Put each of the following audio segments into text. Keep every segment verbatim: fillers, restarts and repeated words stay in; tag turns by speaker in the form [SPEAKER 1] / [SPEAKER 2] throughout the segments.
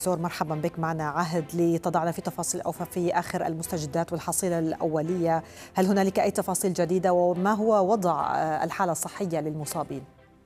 [SPEAKER 1] دكتور مرحبا بك معنا. عهد لتضعنا في تفاصيل أوفى في آخر المستجدات والحصيلة الأولية. هل هنالك أي تفاصيل جديدة وما هو وضع الحالة الصحية للمصابين؟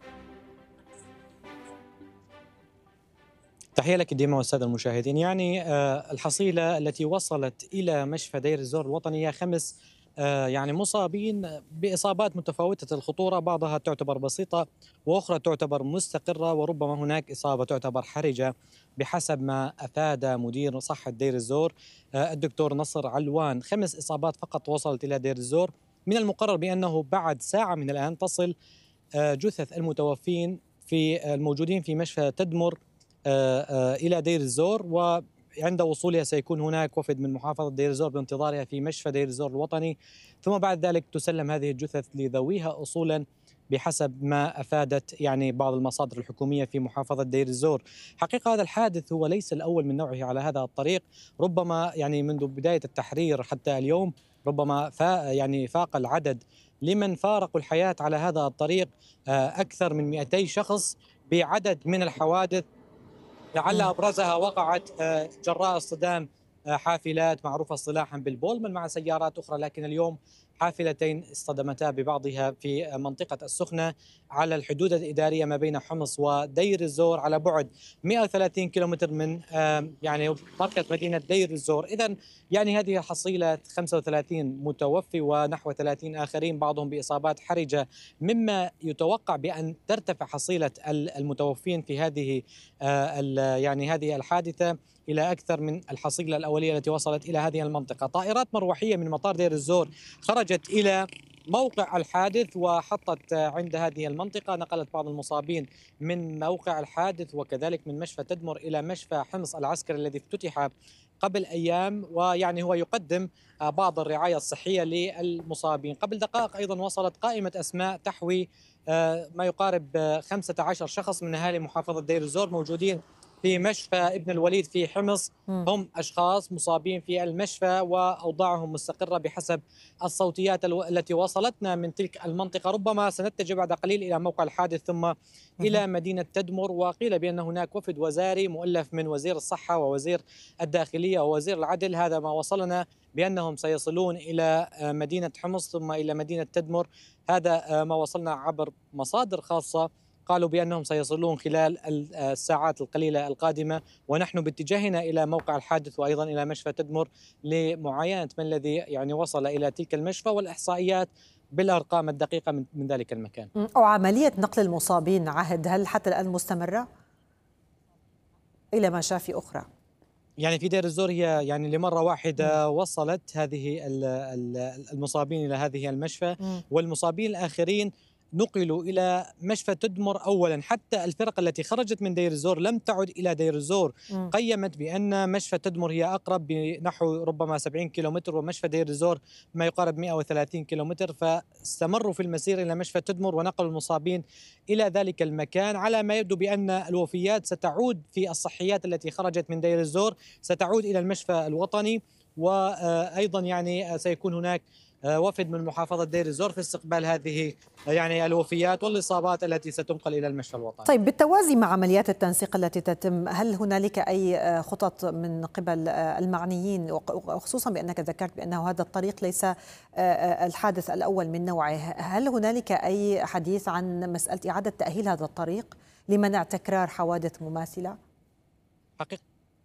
[SPEAKER 2] تحية لك ديما والسادة المشاهدين. يعني آه، الحصيلة التي وصلت إلى مشفى دير الزور الوطني هي خمس آه، يعني مصابين بإصابات متفاوتة الخطورة، بعضها تعتبر بسيطة وأخرى تعتبر مستقرة، وربما هناك إصابة تعتبر حرجة بحسب ما أفاد مدير صحة دير الزور آه، الدكتور نصر علوان. خمس إصابات فقط وصلت إلى دير الزور. من المقرر بأنه بعد ساعة من الآن تصل آه، جثث المتوفين في الموجودين في مشفى تدمر آه، آه، إلى دير الزور، وعند وصولها سيكون هناك وفد من محافظة دير الزور بانتظارها في مشفى دير الزور الوطني، ثم بعد ذلك تسلم هذه الجثث لذويها أصولا بحسب ما أفادت يعني بعض المصادر الحكومية في محافظة دير الزور. حقيقة هذا الحادث هو ليس الأول من نوعه على هذا الطريق، ربما يعني منذ بداية التحرير حتى اليوم ربما فا يعني فاق العدد لمن فارقوا الحياة على هذا الطريق آه، أكثر من مئتي شخص بعدد من الحوادث، لعل
[SPEAKER 1] مم.
[SPEAKER 2] أبرزها وقعت آه، جراء اصطدام آه، حافلات معروفة اصطلاحا بالبولمن مع سيارات أخرى، لكن اليوم حافلتين اصطدمتا ببعضها في منطقة السخنة على الحدود الإدارية ما بين حمص ودير الزور على بعد مئة وثلاثين كيلومتر من آه، يعني مركز مدينة دير الزور. إذا يعني هذه حصيلة خمسة وثلاثين متوفي ونحو ثلاثين آخرين بعضهم بإصابات حرجة، مما يتوقع بأن ترتفع حصيلة المتوفين في هذه آه، يعني هذه الحادثة إلى أكثر من الحصيلة الأولية التي وصلت إلى هذه المنطقة. طائرات مروحية من مطار دير الزور خرجت إلى موقع الحادث وحطت عند هذه المنطقة، نقلت بعض المصابين من موقع الحادث وكذلك من مشفى تدمر إلى مشفى حمص العسكري الذي افتتح قبل أيام، ويعني هو يقدم بعض الرعاية الصحية للمصابين. قبل دقائق أيضا وصلت قائمة أسماء تحوي ما يقارب خمسة عشر شخص من أهالي محافظة دير الزور موجودين في مشفى ابن الوليد في حمص.
[SPEAKER 1] مم.
[SPEAKER 2] هم أشخاص مصابين في المشفى وأوضاعهم مستقرة بحسب الصوتيات الو- التي وصلتنا من تلك المنطقة. ربما سنتجه بعد قليل إلى موقع الحادث ثم
[SPEAKER 1] مم.
[SPEAKER 2] إلى مدينة تدمر، وقيل بأن هناك وفد وزاري مؤلف من وزير الصحة ووزير الداخلية ووزير العدل، هذا ما وصلنا بأنهم سيصلون إلى مدينة حمص ثم إلى مدينة تدمر. هذا ما وصلنا عبر مصادر خاصة، قالوا بأنهم سيصلون خلال الساعات القليلة القادمة، ونحن باتجاهنا إلى موقع الحادث وأيضا إلى مشفى تدمر لمعاينة من الذي يعني وصل إلى تلك المشفى والإحصائيات بالأرقام الدقيقة من من ذلك المكان.
[SPEAKER 1] مم. وعملية نقل المصابين عهد هل حتى الآن مستمرة إلى مشافي أخرى؟
[SPEAKER 2] يعني في دير الزور هي يعني لمرة
[SPEAKER 1] مم.
[SPEAKER 2] واحدة وصلت هذه ال- ال- المصابين إلى هذه المشفى،
[SPEAKER 1] مم.
[SPEAKER 2] والمصابين الآخرين نقلوا إلى مشفى تدمر أولا. حتى الفرق التي خرجت من دير الزور لم تعد إلى دير الزور،
[SPEAKER 1] مم.
[SPEAKER 2] قيمت بأن مشفى تدمر هي أقرب بنحو ربما سبعين كيلومتر، ومشفى دير الزور ما يقارب مئة وثلاثين كيلومتر، فاستمروا في المسير إلى مشفى تدمر ونقلوا المصابين إلى ذلك المكان. على ما يبدو بأن الوفيات ستعود في الصحيات التي خرجت من دير الزور ستعود إلى المشفى الوطني، وأيضا يعني سيكون هناك وفد من محافظة دير الزور في استقبال هذه يعني الوفيات والإصابات التي ستنقل إلى المشفى الوطني.
[SPEAKER 1] طيب، بالتوازي مع عمليات التنسيق التي تتم، هل هنالك أي خطط من قبل المعنيين، وخصوصا بأنك ذكرت بأنه هذا الطريق ليس الحادث الأول من نوعه؟ هل هنالك أي حديث عن مسألة إعادة تأهيل هذا الطريق لمنع تكرار حوادث مماثلة؟
[SPEAKER 2] حقيقة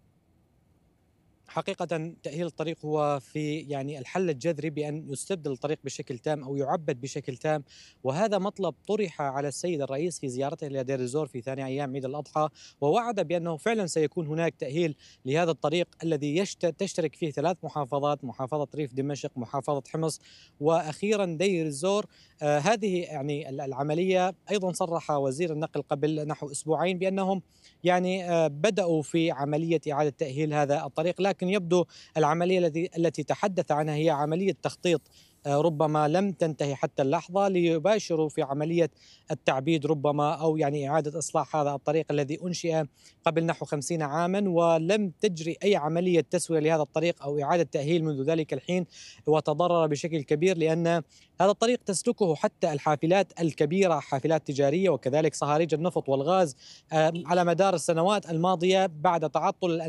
[SPEAKER 2] حقيقة تأهيل الطريق هو في يعني الحل الجذري بأن يستبدل الطريق بشكل تام أو يعبد بشكل تام، وهذا مطلب طرح على السيد الرئيس في زيارته إلى دير الزور في ثاني أيام عيد الأضحى، ووعد بأنه فعلا سيكون هناك تأهيل لهذا الطريق الذي يشت- تشترك فيه ثلاث محافظات: محافظة ريف دمشق، محافظة حمص، وأخيرا دير الزور. آه هذه يعني ال- العملية أيضا صرح وزير النقل قبل نحو أسبوعين بأنهم يعني آه بدأوا في عملية إعادة تأهيل هذا الطريق، لكن يبدو العملية التي التي تحدث عنها هي عملية تخطيط ربما لم تنتهي حتى اللحظة، ليباشروا في عملية التعبيد ربما، أو يعني إعادة إصلاح هذا الطريق الذي أنشئ قبل نحو خمسين عاما ولم تجري أي عملية تسوية لهذا الطريق أو إعادة تأهيل منذ ذلك الحين، وتضرر بشكل كبير، لأن هذا الطريق تسلكه حتى الحافلات الكبيرة، حافلات تجارية وكذلك صهاريج النفط والغاز، على مدار السنوات الماضية بعد تعطل